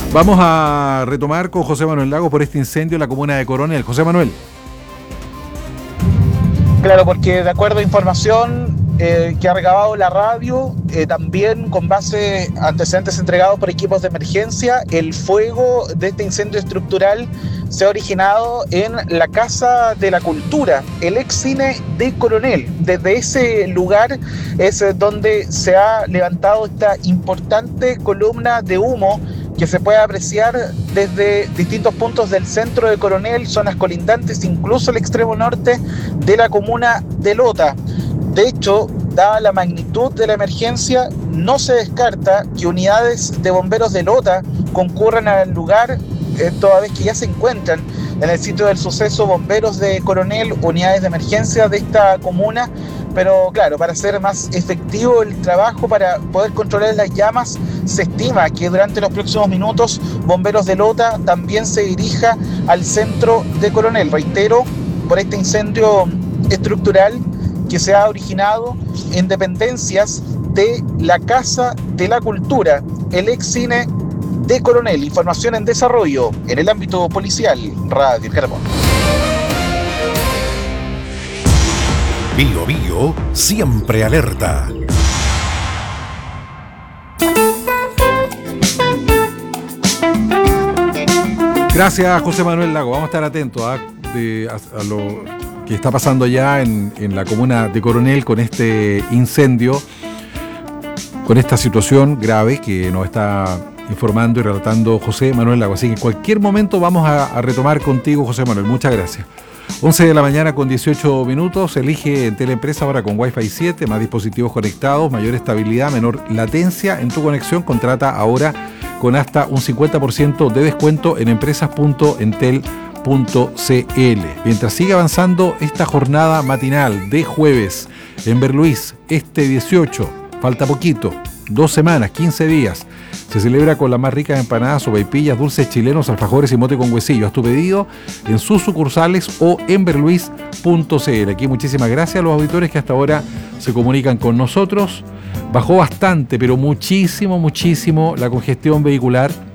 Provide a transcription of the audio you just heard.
Vamos a retomar con José Manuel Lagos por este incendio en la comuna de Coronel. José Manuel. Claro, porque de acuerdo a información que ha recabado la radio, también con base a antecedentes entregados por equipos de emergencia, el fuego de este incendio estructural se ha originado en la Casa de la Cultura, el ex cine de Coronel. Desde ese lugar es donde se ha levantado esta importante columna de humo que se puede apreciar desde distintos puntos del centro de Coronel, zonas colindantes, incluso el extremo norte de la comuna de Lota. De hecho, dada la magnitud de la emergencia, no se descarta que unidades de bomberos de Lota concurran al lugar, toda vez que ya se encuentran en el sitio del suceso bomberos de Coronel, unidades de emergencia de esta comuna. Pero claro, para hacer más efectivo el trabajo, para poder controlar las llamas, se estima que durante los próximos minutos Bomberos de Lota también se dirija al centro de Coronel. Reitero, por este incendio estructural que se ha originado en dependencias de la Casa de la Cultura, el ex cine de Coronel. Información en desarrollo en el ámbito policial, Radio El Carbón. Bio Bio, siempre alerta. Gracias, José Manuel Lago. Vamos a estar atentos a lo que está pasando allá en la comuna de Coronel con este incendio, con esta situación grave que nos está informando y relatando José Manuel Lago. Así que en cualquier momento vamos a retomar contigo, José Manuel. Muchas gracias. 11 de la mañana con 18 minutos. Elige en Teleempresa ahora con Wi-Fi 7, más dispositivos conectados, mayor estabilidad, menor latencia en tu conexión. Contrata ahora con hasta un 50% de descuento en empresas.entel.cl. Mientras sigue avanzando esta jornada matinal de jueves en Berluís, este 18, falta poquito, 2 semanas, 15 días. Se celebra con las más ricas empanadas, sopaipillas, dulces chilenos, alfajores y mote con huesillo. Haz tu pedido en sus sucursales o en berluis.cl. Aquí muchísimas gracias a los auditores que hasta ahora se comunican con nosotros. Bajó bastante, pero muchísimo la congestión vehicular